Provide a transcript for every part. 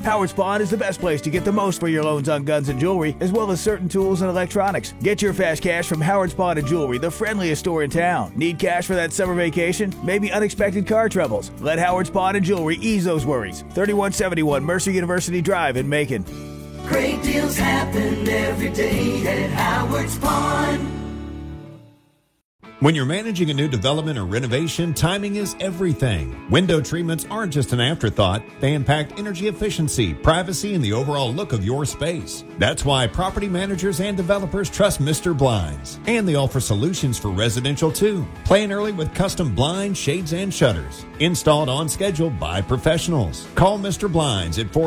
Howard's Pawn is the best place to get the most for your loans on guns and jewelry, as well as certain tools and electronics. Get your fast cash from Howard's Pawn and Jewelry, the friendliest store in town. Need cash for that summer vacation? Maybe unexpected car troubles? Let Howard's Pawn and Jewelry ease those worries. 3171 Mercer University Drive in Macon. Great deals happen every day at Howard's Pawn. When you're managing a new development or renovation, timing is everything. Window treatments aren't just an afterthought. They impact energy efficiency, privacy, and the overall look of your space. That's why property managers and developers trust Mr. Blinds. And they offer solutions for residential too. Plan early with custom blinds, shades, and shutters. Installed on schedule by professionals. Call Mr. Blinds at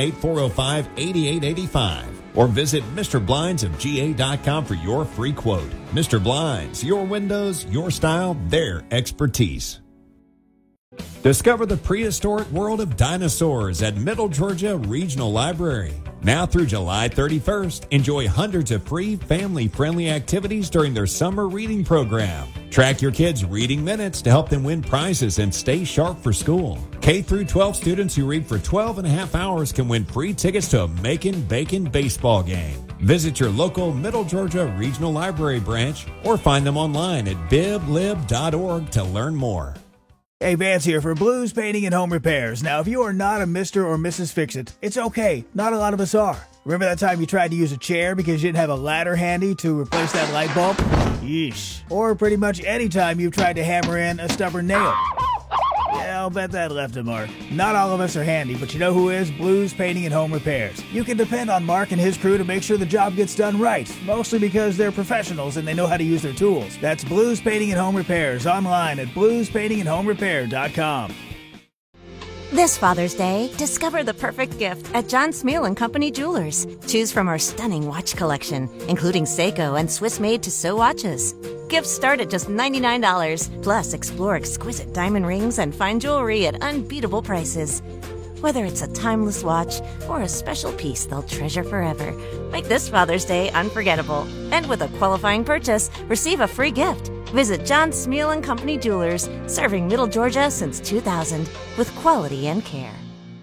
478-405-8885. Or visit MrBlindsofGA.com for your free quote. Mr. Blinds, your windows, your style, their expertise. Discover the prehistoric world of dinosaurs at Middle Georgia Regional Library. Now through July 31st, enjoy hundreds of free family-friendly activities during their summer reading program. Track your kids' reading minutes to help them win prizes and stay sharp for school. K through 12 students who read for 12 and a half hours can win free tickets to a Macon Bacon baseball game. Visit your local Middle Georgia Regional Library branch or find them online at biblib.org to learn more. Hey, Vance here for Blues Painting and Home Repairs. Now, if you are not a Mr. or Mrs. Fix-It, it's okay. Not a lot of us are. Remember that time you tried to use a chair because you didn't have a ladder handy to replace that light bulb? Yeesh. Or pretty much any time you've tried to hammer in a stubborn nail. Yeah, I'll bet that left a mark. Not all of us are handy, but you know who is? Blues Painting and Home Repairs. You can depend on Mark and his crew to make sure the job gets done right, mostly because they're professionals and they know how to use their tools. That's Blues Painting and Home Repairs, online at bluespaintingandhomerepair.com. This Father's Day, discover the perfect gift at John Smeal & Company Jewelers. Choose from our stunning watch collection, including Seiko and Swiss-made Tissot watches. Gifts start at just $99. Plus, explore exquisite diamond rings and fine jewelry at unbeatable prices. Whether it's a timeless watch or a special piece they'll treasure forever, make this Father's Day unforgettable. And with a qualifying purchase, receive a free gift. Visit John Smeal & Company Jewelers, serving Middle Georgia since 2000 with quality and care.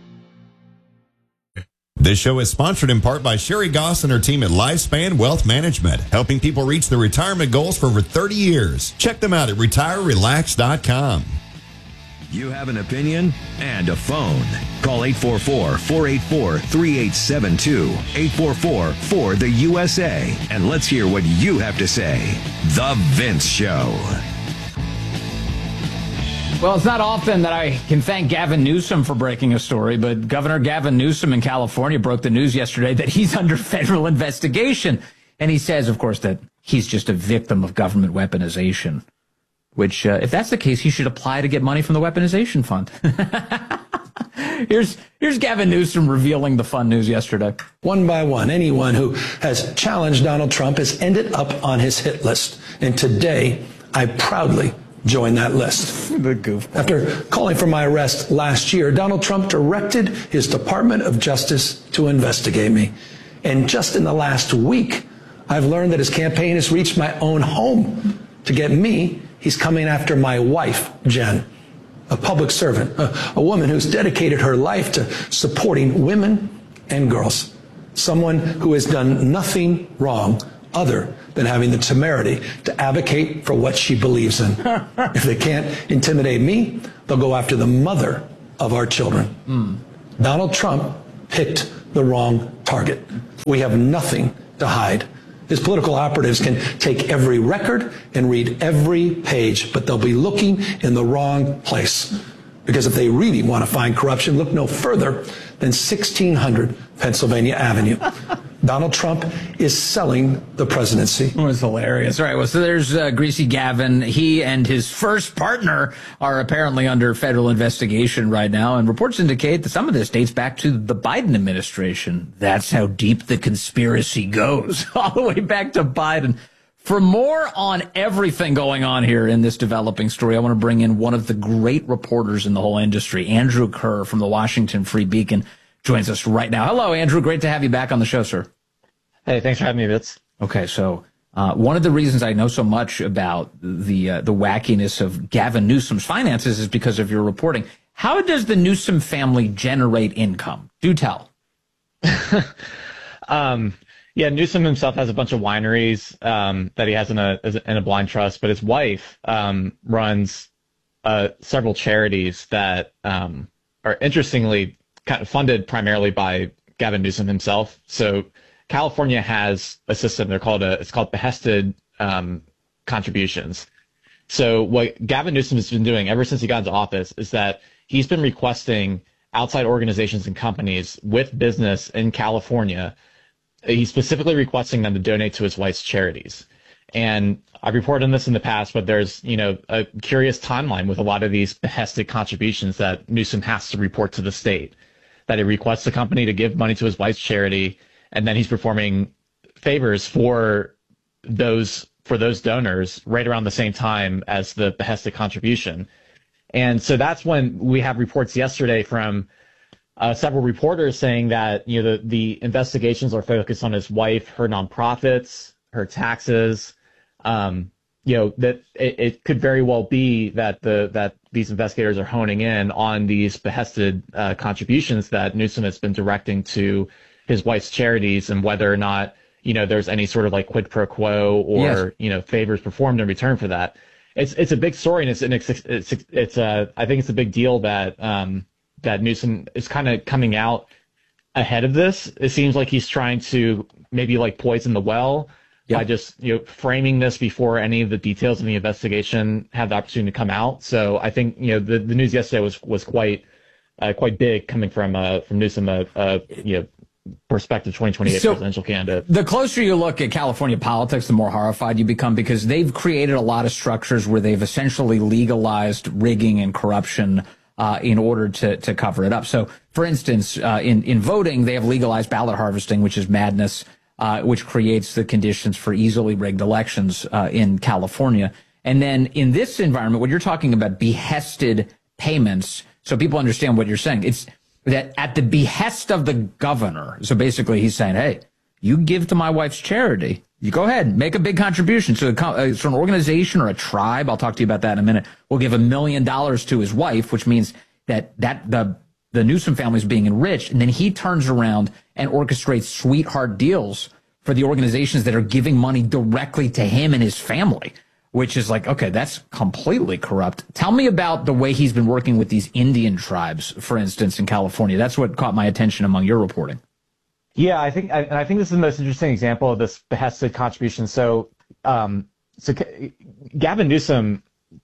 This show is sponsored in part by Sherry Goss and her team at Lifespan Wealth Management, helping people reach their retirement goals for over 30 years. Check them out at retirerelax.com. You have an opinion and a phone. Call 844-484-3872. 844-4-THE-USA. And let's hear what you have to say. The Vince Show. Well, it's not often that I can thank Gavin Newsom for breaking a story, but Governor Gavin Newsom in California broke the news yesterday that he's under federal investigation. And he says, of course, that he's just a victim of government weaponization. Which, if that's the case, he should apply to get money from the weaponization fund. Here's Gavin Newsom revealing the fun news yesterday. One by one, anyone who has challenged Donald Trump has ended up on his hit list. And today, I proudly join that list. The goofball. After calling for my arrest last year, Donald Trump directed his Department of Justice to investigate me. And just in the last week, I've learned that his campaign has reached my own home. To get me, he's coming after my wife, Jen, a public servant, a woman who's dedicated her life to supporting women and girls, someone who has done nothing wrong other than having the temerity to advocate for what she believes in. If they can't intimidate me, they'll go after the mother of our children. Donald Trump picked the wrong target. We have nothing to hide. His political operatives can take every record and read every page, but they'll be looking in the wrong place. Because if they really want to find corruption, look no further than 1600 Pennsylvania Avenue. Donald Trump is selling the presidency. It was hilarious. All right, well, so there's Greasy Gavin. He and his first partner are apparently under federal investigation right now, and reports indicate that some of this dates back to the Biden administration. That's how deep the conspiracy goes, all the way back to Biden. For more on everything going on here in this developing story, I want to bring in one of the great reporters in the whole industry, Andrew Kerr from the Washington Free Beacon, joins us right now. Hello, Andrew. Great to have you back on the show, sir. Hey, thanks for having me, Vince. Okay, so one of the reasons I know so much about the wackiness of Gavin Newsom's finances is because of your reporting. How does the Newsom family generate income? Do tell. Yeah, Newsom himself has a bunch of wineries that he has in a blind trust, but his wife runs several charities that are interestingly kind of funded primarily by Gavin Newsom himself. So California has a system. It's called behested contributions. So what Gavin Newsom has been doing ever since he got into office is that he's been requesting outside organizations and companies with business in California. He's specifically requesting them to donate to his wife's charities. And I've reported on this in the past, but there's, a curious timeline with a lot of these behested contributions that Newsom has to report to the state, that he requests the company to give money to his wife's charity, and then he's performing favors for those donors right around the same time as the behested contribution. And so that's when we have reports yesterday from several reporters saying that the investigations are focused on his wife, her nonprofits, her taxes. That it could very well be that these investigators are honing in on these behested contributions that Newsom has been directing to his wife's charities, and whether or not there's any sort of like quid pro quo or favors performed in return for that. It's a big story, and it's I think it's a big deal that that Newsom is kind of coming out ahead of this. It seems like he's trying to maybe like poison the well by just framing this before any of the details of the investigation have the opportunity to come out. So I think the news yesterday was quite big coming from Newsom, prospective 2028 presidential candidate. The closer you look at California politics, the more horrified you become, because they've created a lot of structures where they've essentially legalized rigging and corruption in order to cover it up. So, for instance, in voting, they have legalized ballot harvesting, which is madness, which creates the conditions for easily rigged elections in California. And then in this environment, when you're talking about behested payments, so people understand what you're saying, it's that at the behest of the governor. So basically he's saying, hey, you give to my wife's charity. You go ahead, make a big contribution. So an organization or a tribe, I'll talk to you about that in a minute, will give $1 million to his wife, which means that the Newsom family is being enriched. And then he turns around and orchestrates sweetheart deals for the organizations that are giving money directly to him and his family, which is like, okay, that's completely corrupt. Tell me about the way he's been working with these Indian tribes, for instance, in California. That's what caught my attention among your reporting. Yeah, I think this is the most interesting example of this behested contribution. So Gavin Newsom,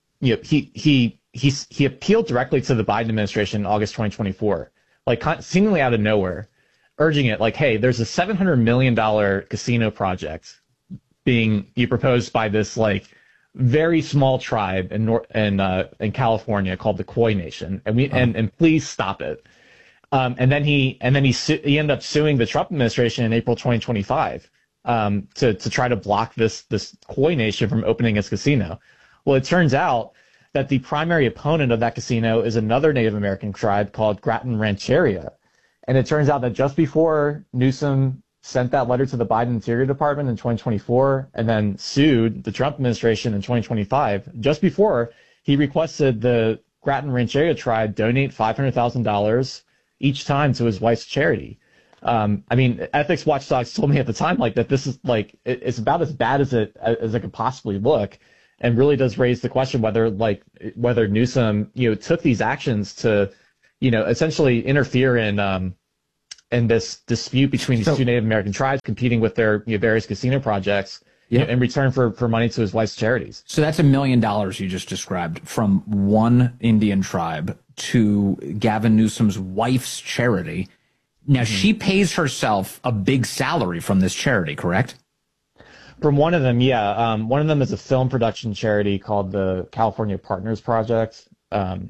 he appealed directly to the Biden administration in August 2024, like seemingly out of nowhere, urging it like, hey, there's a $700 million casino project being proposed by this like very small tribe in California called the Khoi Nation, and please stop it. And then he ended up suing the Trump administration in April 2025 to try to block this Khoi Nation from opening its casino. Well, it turns out that the primary opponent of that casino is another Native American tribe called Grattan Rancheria, and it turns out that just before Newsom sent that letter to the Biden Interior Department in 2024 and then sued the Trump administration in 2025, just before, he requested the Grattan Rancheria tribe donate $500,000 each time to his wife's charity. Ethics watchdogs told me at the time like that this is like it's about as bad as it could possibly look, and really does raise the question whether Newsom took these actions to essentially interfere in this dispute between these two Native American tribes competing with their various casino projects in return for money to his wife's charities. So that's $1 million you just described from one Indian tribe to Gavin Newsom's wife's charity. Now, she pays herself a big salary from this charity, correct? From one of them, yeah. One of them is a film production charity called the California Partners Project, the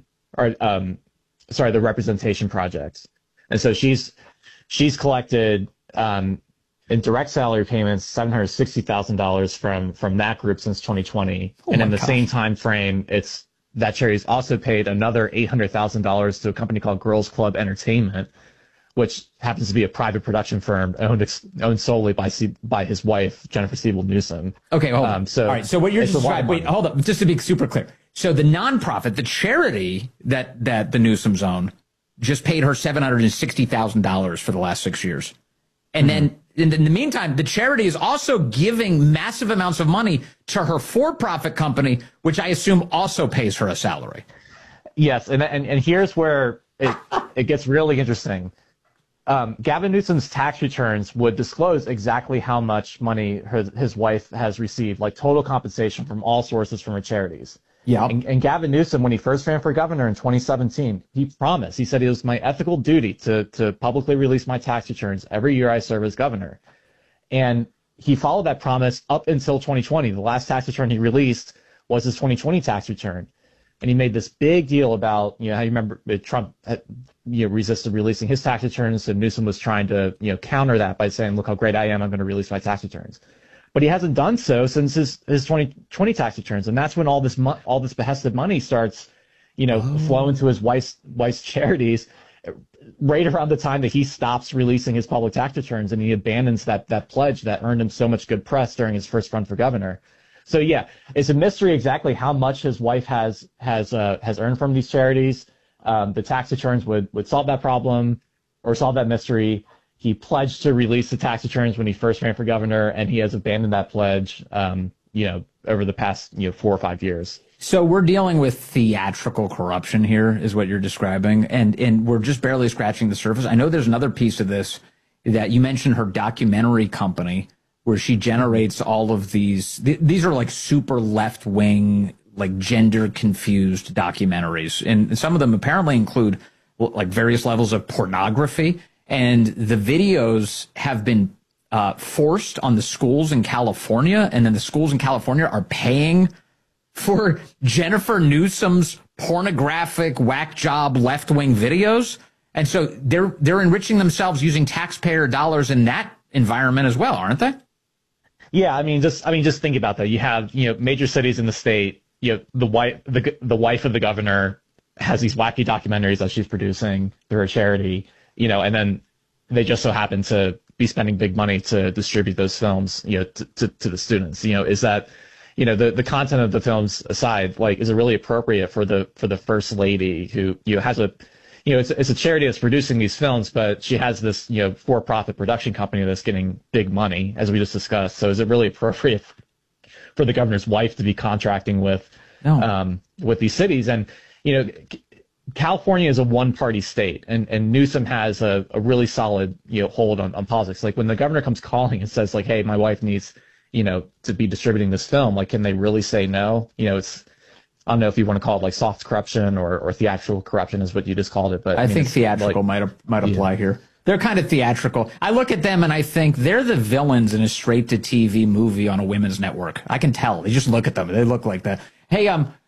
Representation Project. And so she's collected in direct salary payments $760,000 from that group since 2020, and in the same time frame, that charity's also paid another $800,000 to a company called Girls Club Entertainment, which happens to be a private production firm owned solely by his wife, Jennifer Siebel Newsom. Okay, hold on. All right, so what you're describing, wait, hold up, just to be super clear. So the nonprofit, the charity that the Newsoms own, just paid her $760,000 for the last 6 years. And then in the meantime, the charity is also giving massive amounts of money to her for-profit company, which I assume also pays her a salary. Yes, and here's where it gets really interesting. Gavin Newsom's tax returns would disclose exactly how much money his wife has received, like total compensation from all sources from her charities. Yeah. And Gavin Newsom, when he first ran for governor in 2017, he promised, he said it was my ethical duty to publicly release my tax returns every year I serve as governor. And he followed that promise up until 2020. The last tax return he released was his 2020 tax return. And he made this big deal about, how you remember Trump had, resisted releasing his tax returns, and Newsom was trying to, counter that by saying, look how great I am, I'm going to release my tax returns. But he hasn't done so since his 2020 tax returns, and that's when all this behested money starts, flowing to his wife's charities, right around the time that he stops releasing his public tax returns, and he abandons that pledge that earned him so much good press during his first run for governor. So yeah, it's a mystery exactly how much his wife has earned from these charities. The tax returns would solve that problem or solve that mystery. He pledged to release the tax returns when he first ran for governor, and he has abandoned that pledge, over the past 4 or 5 years. So we're dealing with theatrical corruption here, is what you're describing, and we're just barely scratching the surface. I know there's another piece of this that you mentioned, her documentary company, where she generates all of these. These are like super left-wing, like gender-confused documentaries, and some of them apparently include like various levels of pornography. And the videos have been forced on the schools in California, and then the schools in California are paying for Jennifer Newsom's pornographic whack job left-wing videos. And so they're enriching themselves using taxpayer dollars in that environment as well, aren't they? Yeah, just think about that. You have, major cities in the state, the wife of the governor has these wacky documentaries that she's producing through her charity, and then they just so happen to be spending big money to distribute those films, to the students. Is that, the content of the films aside, like, is it really appropriate for the first lady who, has a, it's a charity that's producing these films, but she has this, for-profit production company that's getting big money, as we just discussed. So is it really appropriate for the governor's wife to be contracting with these cities? And, California is a one-party state, and Newsom has a really solid, hold on politics. Like, when the governor comes calling and says, like, hey, my wife needs, to be distributing this film, like, can they really say no? It's, I don't know if you want to call it like soft corruption or theatrical corruption is what you just called it. But I think theatrical might apply here. They're kind of theatrical. I look at them and I think they're the villains in a straight-to-TV movie on a women's network. I can tell. You just look at them. They look like that. Hey,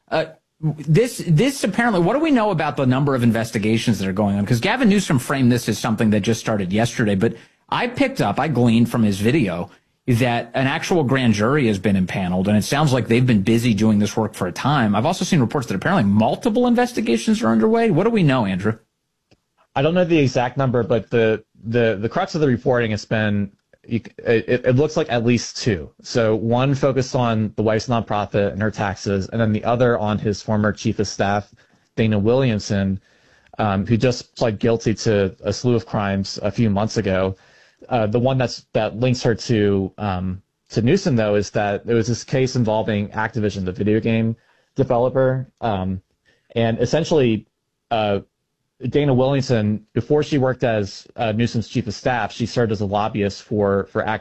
this apparently, what do we know about the number of investigations that are going on? Because Gavin Newsom framed this as something that just started yesterday, but I gleaned from his video that an actual grand jury has been impaneled, and it sounds like they've been busy doing this work for a time. I've also seen reports that apparently multiple investigations are underway. What do we know, Andrew? I don't know the exact number, but the crux of the reporting has been, it looks like at least 2. So one focused on the wife's nonprofit and her taxes, and then the other on his former chief of staff, Dana Williamson, who just pled guilty to a slew of crimes a few months ago. The one that links her to Newsom, though, is that there was this case involving Activision, the video game developer, and essentially Dana Williamson, before she worked as Newsom's chief of staff, she served as a lobbyist for Activision.